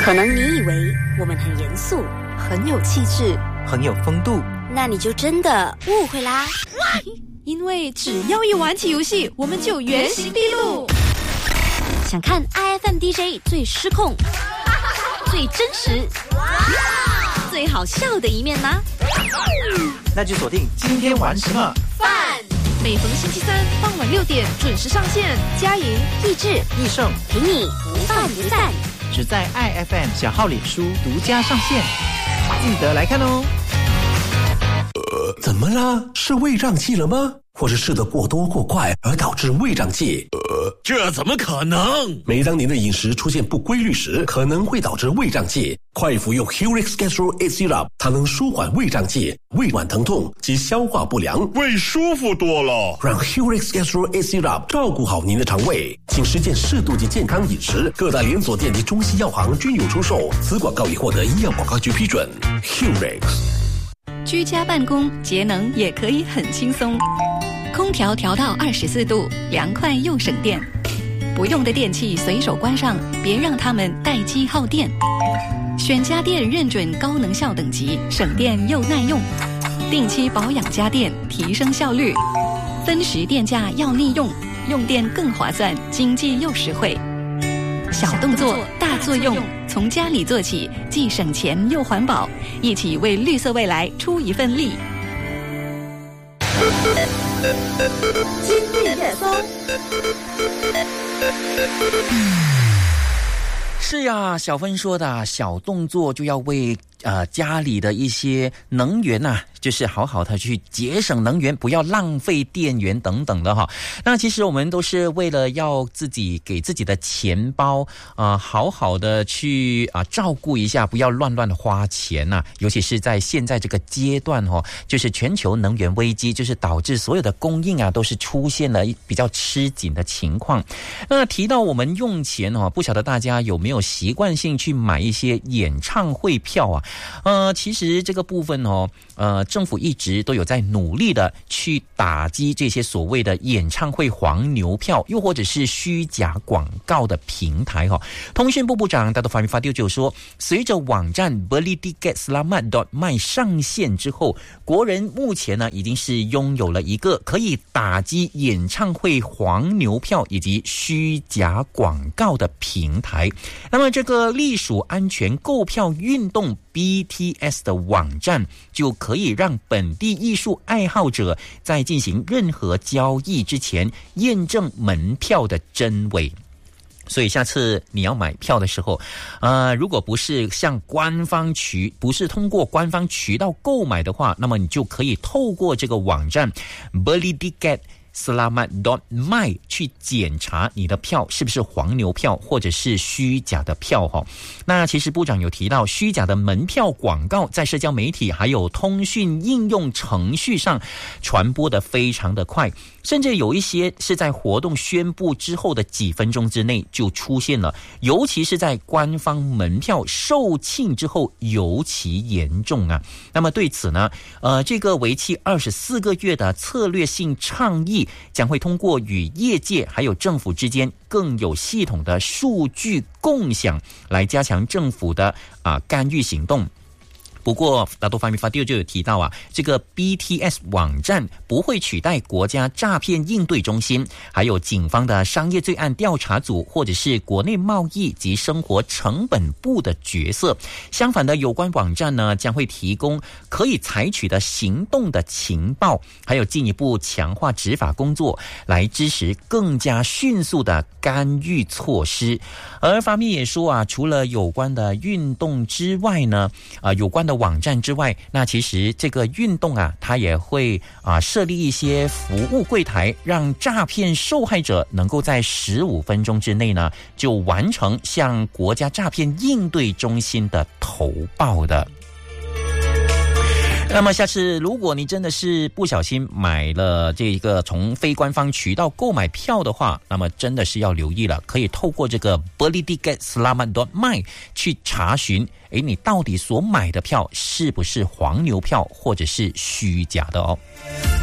可能你以为我们很严肃， 很有气质， 很有风度， 那你就真的误会啦。 因为只要一玩起游戏，我们就原形毕露。 想看 IFM DJ 最失控、最真实、最好笑的一面吗？ 那就锁定今天玩什么饭。 每逢星期三傍晚6点准时上线，佳莹、 益智、 益盛陪你不饭不散， 只在 IFM 小号脸书独家上线，记得来看哦。 怎么了？是胃胀气了吗？或是吃得过多过快而导致胃胀气？ 这怎么可能？ 每当您的饮食出现不规律时，可能会导致胃胀气。快服用 Hurix Gastro A Syrup， 它能舒缓胃胀气、胃脘疼痛及消化不良， 胃舒服多了。 让 Hurix Gastro A Syrup 照顾好您的肠胃。请实践适度及健康饮食，各大连锁店及中西药行均有出售。此广告已获得医药广告局批准。Hurix。 居家办公节能也可以很轻松，空调调到24度，凉快又省电。不用的电器随手关上，别让它们待机耗电。选家电认准高能效等级，省电又耐用。定期保养家电，提升效率。分时电价要利用，用电更划算，经济又实惠。小动作大作用，从家里做起，既省钱又环保，一起为绿色未来出一份力。 今日热搜。 是呀，小芬说的小动作就要为家里的一些能源啊，就是好好的去节省能源，不要浪费电源等等的哈。那其实我们都是为了要自己给自己的钱包好好的去照顾一下，不要乱的花钱呐。尤其是在现在这个阶段就是全球能源危机，就是导致所有的供应都是出现了比较吃紧的情况。那提到我们用钱不晓得大家有没有习惯性去买一些演唱会票啊？其实这个部分政府一直都有在努力的去打击这些所谓的演唱会黄牛票，又或者是虚假广告的平台通讯部部长Dato' Fahmi Fadil就说，随着网站 beli-tiket-selamat.my 上线之后，国人目前呢已经是拥有了一个可以打击演唱会黄牛票以及虚假广告的平台。那么这个隶属安全购票运动BTS 的网站就可以让本地艺术爱好者在进行任何交易之前验证门票的真伪。所以下次你要买票的时候如果不是不是通过官方渠道购买的话，那么你就可以透过这个网站 beli-tiket-selamat.my 去检查你的票是不是黄牛票或者是虚假的票那其实部长有提到，虚假的门票广告在社交媒体还有通讯应用程序上传播的非常的快，甚至有一些是在活动宣布之后的几分钟之内就出现了，尤其是在官方门票售罄之后尤其严重啊。那么对此呢这个为期24个月的策略性倡议将会通过与业界还有政府之间更有系统的数据共享来加强政府的干预行动。不过Dato' Fahmi Fadil就有提到这个 BTS 网站不会取代国家诈骗应对中心，还有警方的商业罪案调查组，或者是国内贸易及生活成本部的角色。相反的，有关网站呢将会提供可以采取的行动的情报，还有进一步强化执法工作，来支持更加迅速的干预措施。而法米也说除了有关的运动之外呢有关的网站之外，那其实这个运动它也会设立一些服务柜台，让诈骗受害者能够在15分钟之内呢就完成向国家诈骗应对中心的投报的。那么下次如果你真的是不小心买了这个从非官方渠道购买票的话，那么真的是要留意了，可以透过这个 beli-tiket-selamat.my 去查询你到底所买的票是不是黄牛票或者是虚假的